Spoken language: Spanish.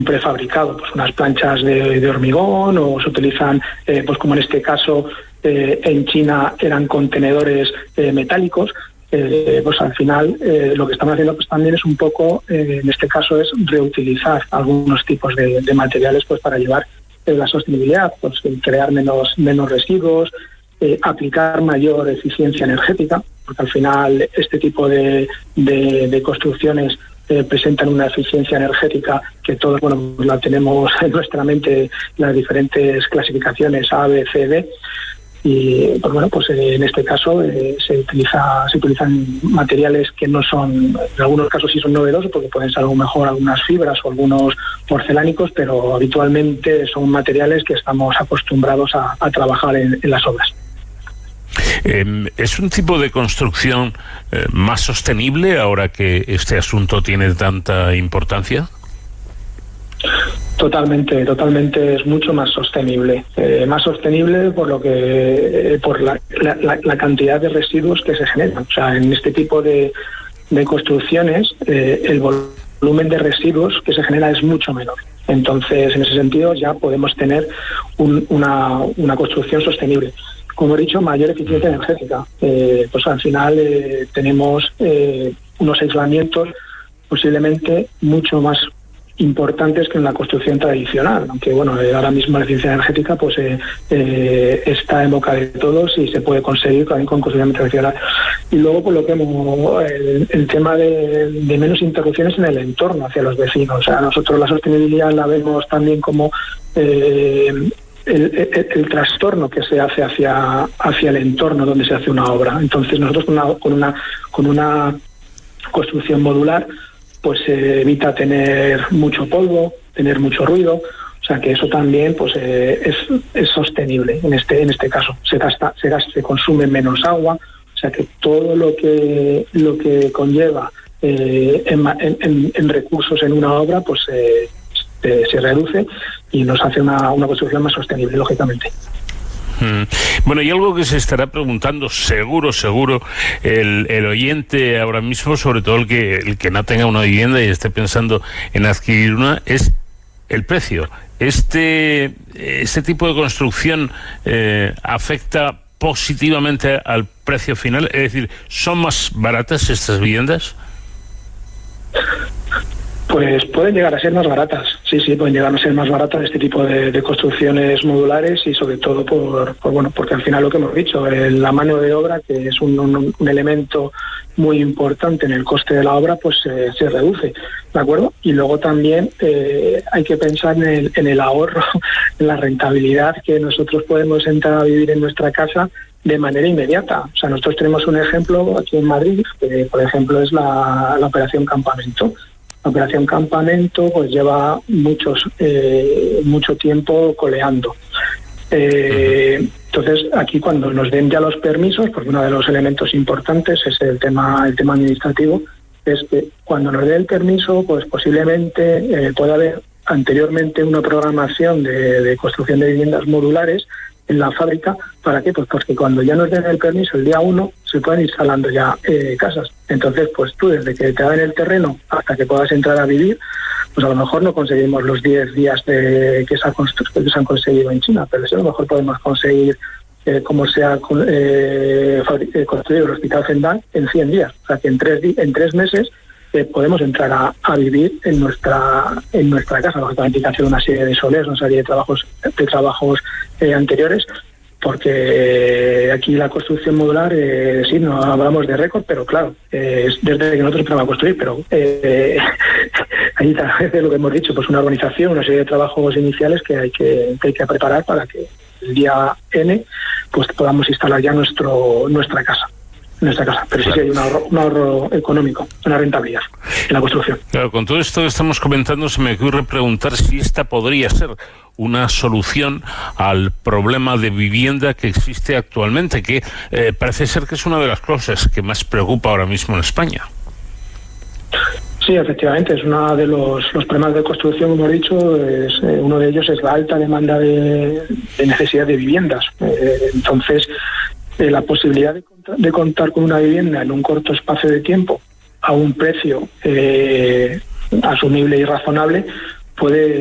prefabricado, pues unas planchas de hormigón, o se utilizan, pues como en este caso en China eran contenedores metálicos. Pues al final lo que estamos haciendo pues también es un poco, en este caso, es reutilizar algunos tipos de materiales pues para llevar la sostenibilidad, pues crear menos residuos, aplicar mayor eficiencia energética, porque al final este tipo de construcciones presentan una eficiencia energética que todos, bueno, pues la tenemos en nuestra mente, las diferentes clasificaciones A, B, C, D. Y pues bueno, pues en este caso se utilizan materiales que no son, en algunos casos sí son novedosos, porque pueden ser a lo mejor algunas fibras o algunos porcelánicos, pero habitualmente son materiales que estamos acostumbrados a trabajar en las obras. ¿Es un tipo de construcción más sostenible ahora que este asunto tiene tanta importancia? Totalmente, es mucho más sostenible. Más sostenible por la cantidad de residuos que se generan. O sea, en este tipo de construcciones el volumen de residuos que se genera es mucho menor. Entonces, en ese sentido, ya podemos tener una construcción sostenible. Como he dicho, mayor eficiencia energética. Pues al final tenemos unos aislamientos posiblemente mucho más importantes que en la construcción tradicional, aunque bueno, ahora mismo la eficiencia energética pues está en boca de todos y se puede conseguir también con construcción tradicional. Y luego por lo que el tema de menos interrupciones en el entorno hacia los vecinos. O sea, nosotros la sostenibilidad la vemos también como el trastorno que se hace hacia el entorno donde se hace una obra. Entonces nosotros con una construcción modular pues se evita tener mucho polvo, tener mucho ruido, o sea que eso también pues es sostenible en este caso. Se consume menos agua, o sea que todo lo que conlleva en recursos en una obra pues se reduce y nos hace una construcción más sostenible, lógicamente. Bueno, y algo que se estará preguntando seguro el oyente ahora mismo, sobre todo el que no tenga una vivienda y esté pensando en adquirir una, es el precio. Este tipo de construcción afecta positivamente al precio final, es decir, ¿son más baratas estas viviendas? Pues pueden llegar a ser más baratas, sí, pueden llegar a ser más baratas este tipo de construcciones modulares, y sobre todo porque al final lo que hemos dicho, la mano de obra, que es un elemento muy importante en el coste de la obra, pues se reduce, ¿de acuerdo? Y luego también hay que pensar en el ahorro, en la rentabilidad que nosotros podemos entrar a vivir en nuestra casa de manera inmediata. O sea, nosotros tenemos un ejemplo aquí en Madrid, que por ejemplo es la Operación Campamento. La Operación Campamento pues lleva mucho tiempo coleando. Entonces, aquí cuando nos den ya los permisos, porque uno de los elementos importantes es el tema administrativo, es que cuando nos dé el permiso, pues posiblemente pueda haber anteriormente una programación de construcción de viviendas modulares en la fábrica. ¿Para qué? Pues porque cuando ya nos den el permiso el día 1 se pueden ir instalando ya casas. Entonces, pues tú desde que te dan el terreno hasta que puedas entrar a vivir, pues a lo mejor no conseguimos los 10 días que se han conseguido en China, pero sí a lo mejor podemos conseguir como se ha construido el Hospital Zhendang en 100 días. O sea que en 3 meses podemos entrar a vivir en nuestra casa. Lógicamente hay que hacer una serie de soles, una serie de trabajos anteriores, porque aquí la construcción modular, sí, no hablamos de récord, pero claro, es desde que nosotros empezamos a construir, pero ahí es lo que hemos dicho, pues una organización, una serie de trabajos iniciales que hay que preparar para que el día N pues podamos instalar ya nuestra casa. Pero sí que hay un ahorro económico, una rentabilidad en la construcción. Claro, con todo esto que estamos comentando se me ocurre preguntar si esta podría ser una solución al problema de vivienda que existe actualmente, que parece ser que es una de las cosas que más preocupa ahora mismo en España. Sí, efectivamente, es uno de los problemas de construcción, como he dicho, uno de ellos es la alta demanda de necesidad de viviendas. Entonces, la posibilidad de contar con una vivienda en un corto espacio de tiempo a un precio asumible y razonable, puede